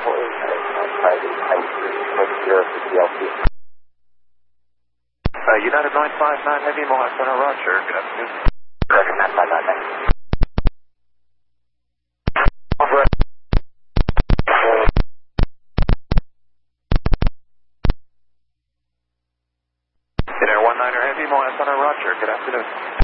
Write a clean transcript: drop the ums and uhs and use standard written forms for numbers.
United 959 Heavy, Mohan Center, Roger. Good afternoon. Roger, 959. Air 19er Heavy, Mohan Center, Roger. Good afternoon.